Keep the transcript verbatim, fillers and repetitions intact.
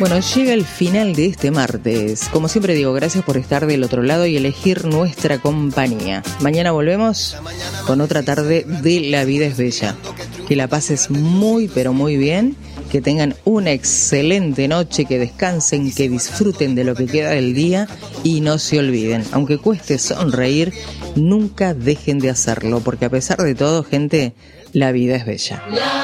Bueno, llega el final de este martes. Como siempre digo, gracias por estar del otro lado y elegir nuestra compañía. Mañana volvemos con otra tarde de La Vida es Bella. Que la pases muy, pero muy bien. Que tengan una excelente noche, que descansen, que disfruten de lo que queda del día y no se olviden, aunque cueste sonreír, nunca dejen de hacerlo, porque a pesar de todo, gente, la vida es bella.